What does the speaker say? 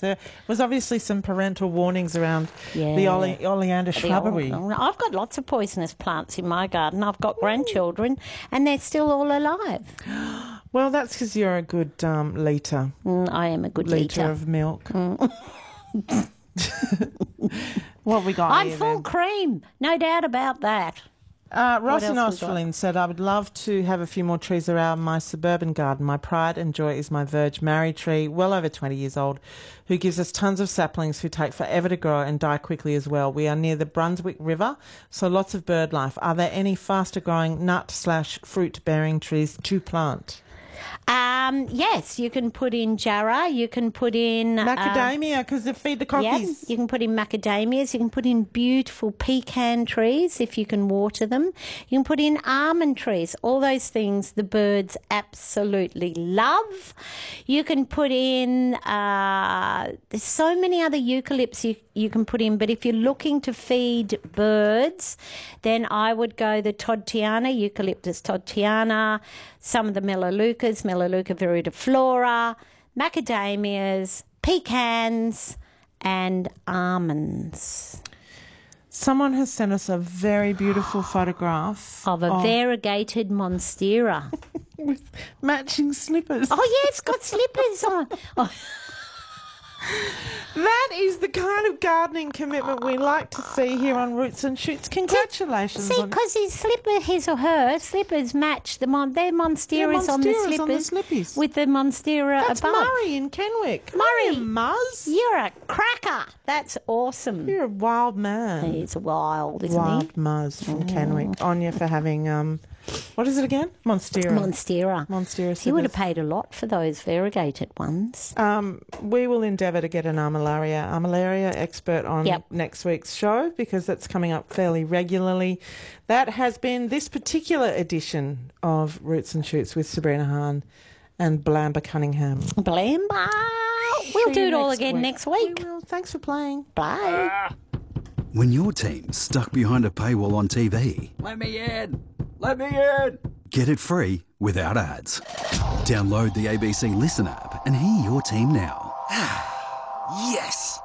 There was obviously some parental warnings around the oleander shrubbery. I've got lots of poisonous plants in my garden. I've got grandchildren and they're still all alive. Well, that's because you're a good litre. I am a good litre. Of milk. What have we got I'm here, full then? cream, no doubt about that. Ross in else we got? Australian said, I would love to have a few more trees around my suburban garden. My pride and joy is my Verge Mary tree, well over 20 years old, who gives us tons of saplings who take forever to grow and die quickly as well. We are near the Brunswick River, so lots of bird life. Are there any faster growing nut/fruit bearing trees to plant? Yes, you can put in jarrah, you can put in... Macadamia, because they feed the cockies. Yeah, you can put in macadamias, you can put in beautiful pecan trees if you can water them. You can put in almond trees, all those things the birds absolutely love. You can put in, there's so many other eucalypts you can put in, but if you're looking to feed birds, then I would go the Todtiana, Eucalyptus todtiana, some of the Melaleucas, Melaleuca viridiflora, macadamias, pecans, and almonds. Someone has sent us a very beautiful photograph Of a variegated monstera. with matching slippers. Oh, yeah, it's got slippers on. Oh. That is the kind of gardening commitment we like to see here on Roots and Shoots. Congratulations. See, because his or her slippers match their monsteras on the slippers with the monstera That's above. Murray in Kenwick. Murray, Muzz. you're a cracker. That's awesome. You're a wild man. He's wild, isn't Wild he? Muzz from Kenwick. Anya for having, what is it again? Monstera. Monstera. Monstera He would have slippers. paid a lot for those variegated ones. We will endeavour to get an armillaria expert on next week's show because that's coming up fairly regularly. That has been this particular edition of Roots and Shoots with Sabrina Hahn and Blamba Cunningham. Blamba. We'll do it all again next week. We will. Thanks for playing. Bye. When your team's stuck behind a paywall on TV, Let me in! Let me in! get it free without ads. Download the ABC Listen app and hear your team now. Yes!